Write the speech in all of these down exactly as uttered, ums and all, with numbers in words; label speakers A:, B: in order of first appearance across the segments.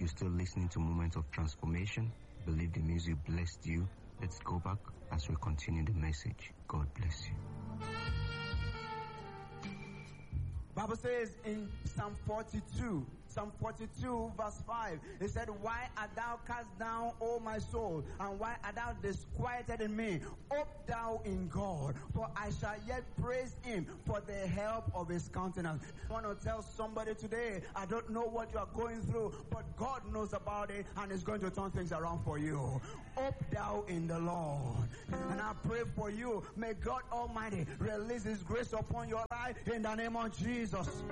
A: You're still listening to Moments of Transformation. Believe the music blessed you. Let's go back as we continue the message. God bless you.
B: Bible says in Psalm forty-two, Psalm forty-two verse five, it said, why art thou cast down, O my soul, and why art thou disquieted in me? Hope thou in God, for I shall yet praise him for the help of his countenance. I want to tell somebody today, I don't know what you are going through, but God knows about it and is going to turn things around for you. Hope thou in the Lord. And I pray for you, may God Almighty release his grace upon your life in the name of Jesus.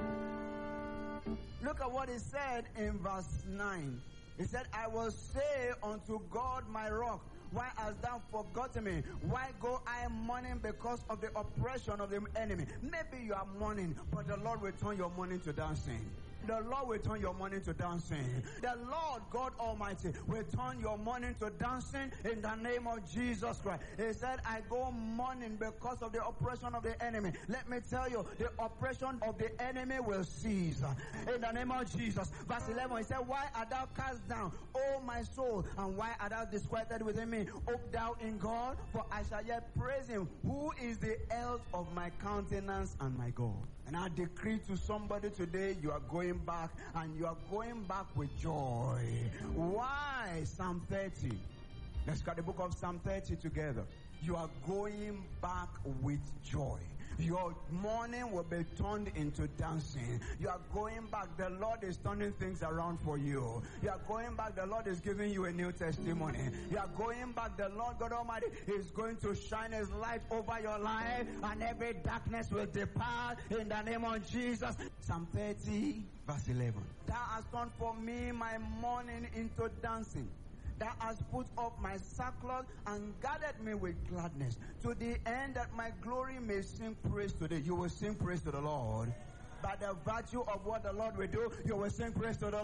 B: Look at what he said in verse nine. He said, I will say unto God my rock, why hast thou forgotten me? Why go I mourning because of the oppression of the enemy? Maybe you are mourning, but the Lord will turn your mourning to dancing. The Lord will turn your mourning to dancing. The Lord God Almighty will turn your mourning to dancing in the name of Jesus Christ. He said, I go mourning because of the oppression of the enemy. Let me tell you, the oppression of the enemy will cease in the name of Jesus. Verse eleven, he said, why art thou cast down, O my soul, and why art thou disquieted within me? Hope thou in God, for I shall yet praise him, who is the health of my countenance and my God. And I decree to somebody today, you are going back, and you are going back with joy. Why? Psalm thirty. Let's got the book of Psalm thirty together. You are going back with joy. Your mourning will be turned into dancing. You are going back. The Lord is turning things around for you. You are going back. The Lord is giving you a new testimony. You are going back. The Lord God Almighty is going to shine his light over your life, and every darkness will depart in the name of Jesus. Psalm thirty verse eleven. Thou hast turned for me my mourning into dancing. Thou hast put off my sackcloth and gathered me with gladness, to the end that my glory may sing praise to thee. You will sing praise to the Lord. By the virtue of what the Lord will do, you will sing praise to the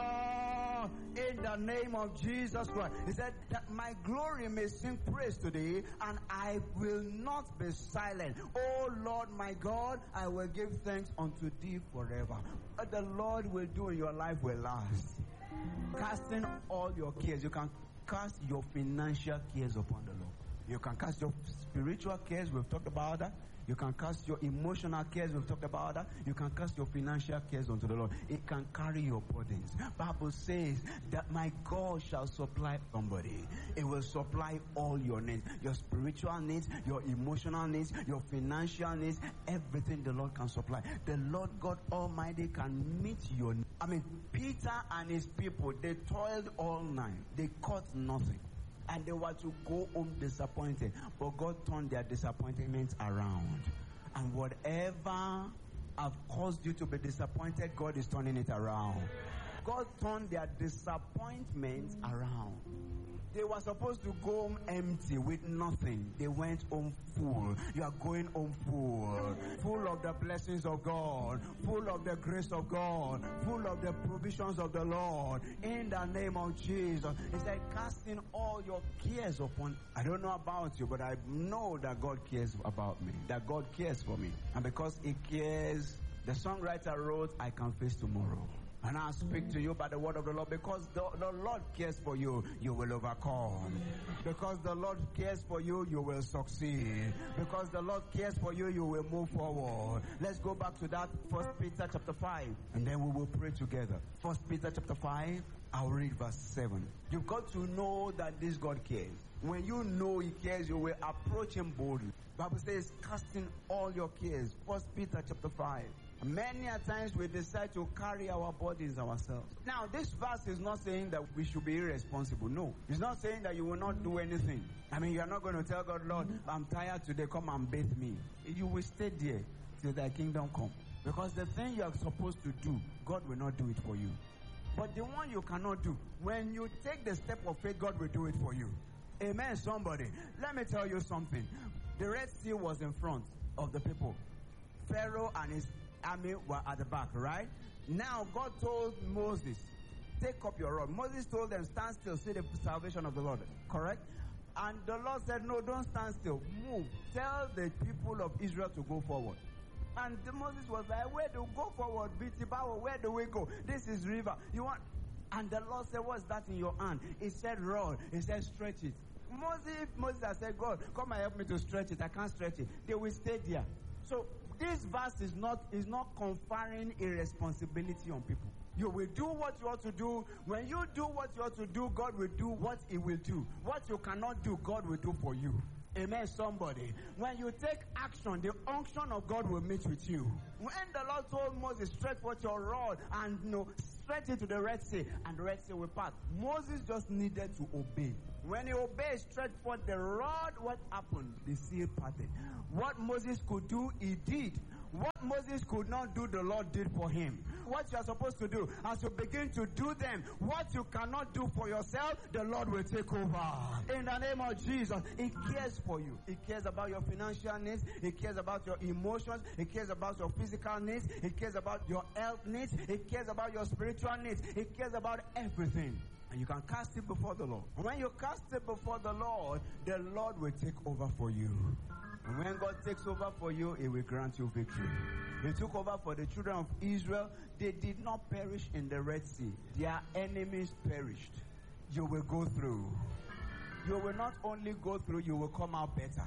B: Lord in the name of Jesus Christ. He said that my glory may sing praise to thee, and I will not be silent. Oh Lord my God, I will give thanks unto thee forever. What the Lord will do in your life will last. Casting all your cares. You can cast your financial cares upon the Lord. You can cast your spiritual cares. We've talked about that. You can cast your emotional cares. We've talked about that. You can cast your financial cares onto the Lord. It can carry your burdens. Bible says that my God shall supply somebody. It will supply all your needs. Your spiritual needs, your emotional needs, your financial needs, everything the Lord can supply. The Lord God Almighty can meet your needs. I mean, Peter and his people, they toiled all night. They caught nothing. And they were to go home disappointed. But God turned their disappointment around. And whatever have caused you to be disappointed, God is turning it around. God turned their disappointment around. They were supposed to go home empty with nothing. They went home full. You are going home full. Full of the blessings of God. Full of the grace of God. Full of the provisions of the Lord. In the name of Jesus. It's like casting all your cares upon. I don't know about you, but I know that God cares about me. That God cares for me. And because he cares, the songwriter wrote, I can face tomorrow. And I speak to you by the word of the Lord, because the, the Lord cares for you, you will overcome. Because the Lord cares for you, you will succeed. Because the Lord cares for you, you will move forward. Let's go back to that First Peter chapter five, and then we will pray together. First Peter chapter five, I'll read verse seven. You've got to know that this God cares. When you know he cares, you will approach him boldly. The Bible says, casting all your cares. First Peter chapter five. Many a times we decide to carry our burdens ourselves. Now, this verse is not saying that we should be irresponsible. No. It's not saying that you will not do anything. I mean, you're not going to tell God, Lord, I'm tired today, come and bathe me. You will stay there till thy kingdom come. Because the thing you are supposed to do, God will not do it for you. But the one you cannot do, when you take the step of faith, God will do it for you. Amen, somebody. Let me tell you something. The Red Sea was in front of the people. Pharaoh and his army were at the back, right? Now God told Moses, take up your rod. Moses told them, stand still, see the salvation of the Lord. Correct? And the Lord said, no, don't stand still. Move. Tell the people of Israel to go forward. And Moses was like, where do we go forward? Bitibawa, where do we go? This is river. You want... And the Lord said, what's that in your hand? He said, rod. He said, stretch it. Moses, Moses has said, God, come and help me to stretch it. I can't stretch it. They will stay there. So this verse is not, is not conferring a responsibility on people. You will do what you ought to do. When you do what you ought to do, God will do what he will do. What you cannot do, God will do for you. Amen, somebody. When you take action, the unction of God will meet with you. When the Lord told Moses, stretch forth your rod and you know, stretch it to the Red Sea, and the Red Sea will pass. Moses just needed to obey. When he obeyed, stretched forth the rod, what happened? The sea parted. What Moses could do, he did. What Moses could not do, the Lord did for him. What you are supposed to do, as you begin to do them, what you cannot do for yourself, the Lord will take over. In the name of Jesus, he cares for you. He cares about your financial needs. He cares about your emotions. He cares about your physical needs. He cares about your health needs. He cares about your spiritual needs. He cares about everything. And you can cast it before the Lord. And when you cast it before the Lord, the Lord will take over for you. And when God takes over for you, he will grant you victory. He took over for the children of Israel. They did not perish in the Red Sea. Their enemies perished. You will go through. You will not only go through, you will come out better.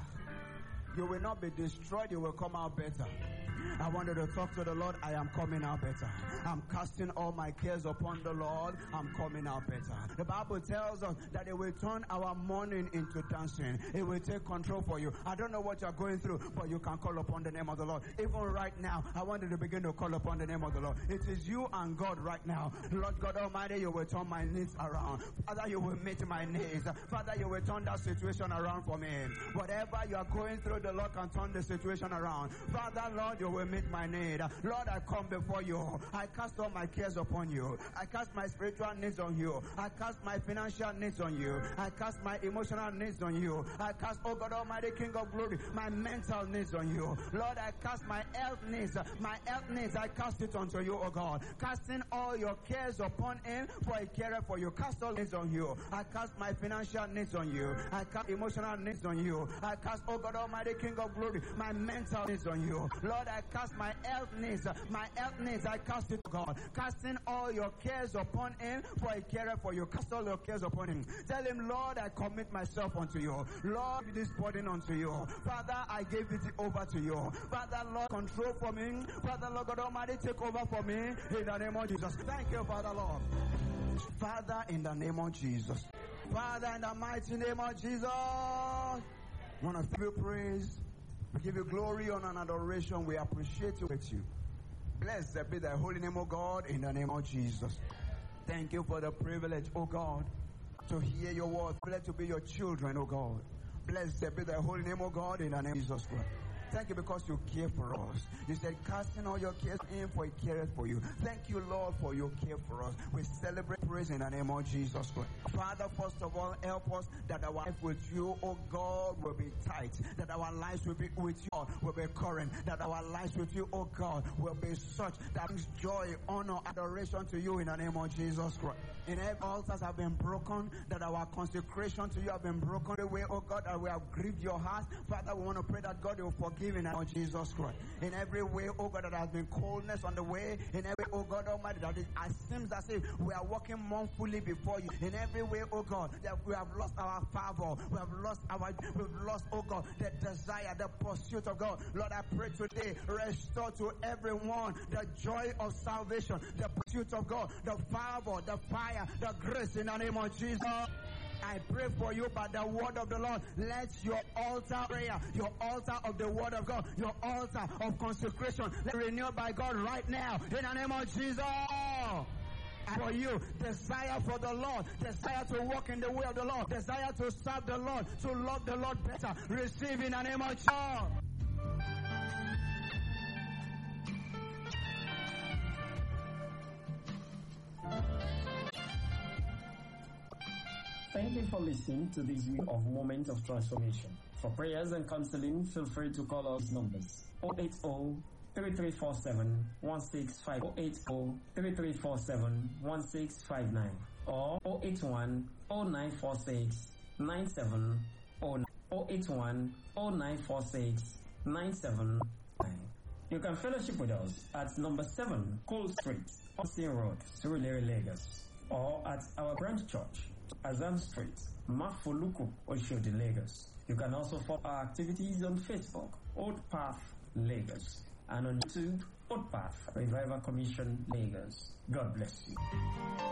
B: You will not be destroyed, you will come out better. I wanted to talk to the Lord. I am coming out better. I'm casting all my cares upon the Lord. I'm coming out better. The Bible tells us that it will turn our mourning into dancing. It will take control for you. I don't know what you're going through, but you can call upon the name of the Lord. Even right now, I wanted to begin to call upon the name of the Lord. It is you and God right now. Lord God Almighty, you will turn my needs around. Father, you will meet my needs. Father, you will turn that situation around for me. Whatever you are going through, the Lord can turn the situation around. Father, Lord, you will meet my need. Lord, I come before you. I cast all my cares upon you. I cast my spiritual needs on you. I cast my financial needs on you. I cast my emotional needs on you. I cast, oh God Almighty, King of glory, my mental needs on you. Lord, I cast my health needs. My health needs, I cast it unto you, oh God. Casting all your cares upon him, for he careth for you. Cast all needs on you. I cast my financial needs on you. I cast emotional needs on you. I cast, oh God Almighty, King of glory, my mental needs on you. Lord, I cast my health needs. My health needs, I cast it to God. Casting all your cares upon him, for he careth for you. Cast all your cares upon him. Tell him, Lord, I commit myself unto you. Lord, this burden unto you. Father, I give it over to you. Father, Lord, control for me. Father, Lord God Almighty, take over for me. In the name of Jesus. Thank you, Father, Lord. Father, in the name of Jesus. Father, in the mighty name of Jesus. I want to give you praise. We give you glory, honor, and adoration. We appreciate you with you. Blessed be thy holy name, O God, in the name of Jesus. Thank you for the privilege, O God, to hear your word. Blessed to be your children, O God. Blessed be thy holy name, O God, in the name of Jesus Christ. Thank you because you care for us. You said, casting all your cares in, for he careth for you. Thank you, Lord, for your care for us. We celebrate praise in the name of Jesus Christ. Father, first of all, help us that our life with you, oh God, will be tight. That our lives will be with you, will be current. That our lives with you, oh God, will be such that brings joy, honor, adoration to you in the name of Jesus Christ. In every altars have been broken, that our consecration to you have been broken away, oh God, that we have grieved your heart. Father, we want to pray that God will forgive in the name of Jesus Christ. In every way, oh God, that has been coldness on the way. In every, oh God Almighty, that it seems as if we are walking mournfully before you. In every way, oh God, that we have lost our fervor. We have lost our, we've lost, oh God, the desire, the pursuit of God. Lord, I pray today, restore to everyone the joy of salvation, the pursuit of God, the fervor, the fire, the grace in the name of Jesus. I pray for you by the word of the Lord. Let your altar prayer, your altar of the word of God, your altar of consecration, let renewed by God right now in the name of Jesus. For you, desire for the Lord, desire to walk in the way of the Lord, desire to serve the Lord, to love the Lord better. Receive in the name of Jesus.
C: Thank you for listening to this week of Moment of Transformation. For prayers and counseling, feel free to call us numbers zero eight zero, three three four seven, one six five zero eight zero, three three four seven, one six five nine or zero eight one, zero nine four six, nine seven zero nine zero eight one, zero nine four six, nine seven nine. You can fellowship with us at number seven Cole Street, Austin Road, Surulere, Lagos. or at our branch church, Azam Street, Mafoluku, Oshodi, Lagos. You can also follow our activities on Facebook, Old Path Lagos, and on YouTube, Old Path Revival Commission Lagos. God bless you.